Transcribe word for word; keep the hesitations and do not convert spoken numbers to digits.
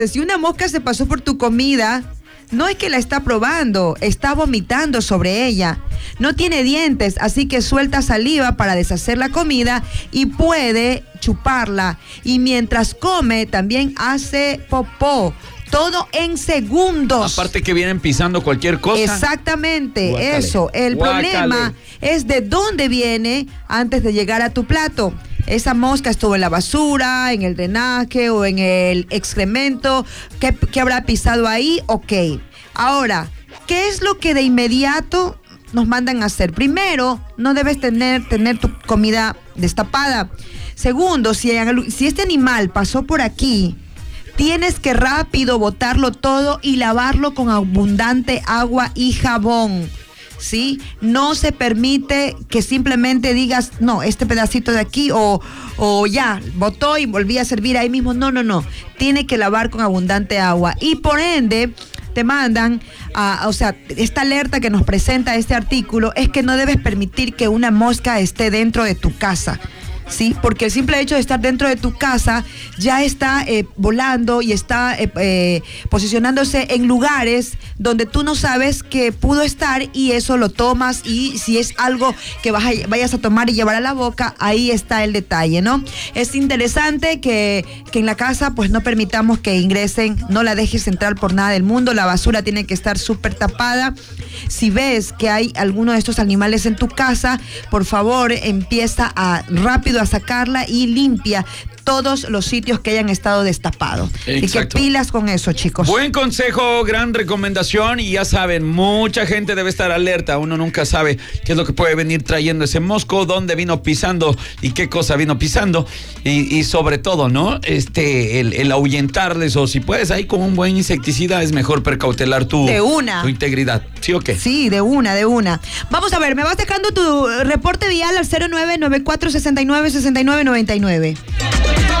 Si una mosca se pasó por tu comida, no es que la está probando, está vomitando sobre ella. No tiene dientes, así que suelta saliva para deshacer la comida y puede chuparla. Y mientras come, también hace popó. Todo en segundos. Aparte que vienen pisando cualquier cosa. Exactamente, Guácale. eso. El Guácale. problema es de dónde viene antes de llegar a tu plato. Esa mosca estuvo en la basura, en el drenaje o en el excremento. ¿Qué, qué habrá pisado ahí? Ok. Ahora, ¿qué es lo que de inmediato nos mandan a hacer? Primero, no debes tener, tener tu comida destapada. Segundo, si, hay, si este animal pasó por aquí, tienes que rápido botarlo todo y lavarlo con abundante agua y jabón. ¿Sí? No se permite que simplemente digas, no, este pedacito de aquí o, o ya, botó y volví a servir ahí mismo. No, no, no. Tiene que lavar con abundante agua. Y por ende, te mandan, a, o sea, esta alerta que nos presenta este artículo es que no debes permitir que una mosca esté dentro de tu casa. Sí, porque el simple hecho de estar dentro de tu casa ya está eh, volando y está eh, eh, posicionándose en lugares donde tú no sabes que pudo estar y eso lo tomas y si es algo que vas a, vayas a tomar y llevar a la boca, ahí está el detalle, ¿no? Es interesante que, que en la casa pues no permitamos que ingresen, no la dejes entrar por nada del mundo, la basura tiene que estar súper tapada. Si ves que hay alguno de estos animales en tu casa, por favor empieza a rápido a sacarla y limpia todos los sitios que hayan estado destapados. Y que pilas con eso, chicos. Buen consejo, gran recomendación y ya saben, mucha gente debe estar alerta. Uno nunca sabe qué es lo que puede venir trayendo ese mosco, dónde vino pisando y qué cosa vino pisando y, y sobre todo, ¿no? Este, el, el ahuyentarles o si puedes ahí con un buen insecticida es mejor precautelar tu, de una. tu integridad. ¿Sí o qué? Sí, de una, de una. Vamos a ver, me vas dejando tu reporte vial al cero nueve nueve cuatro seis nueve seis nueve nueve nueve.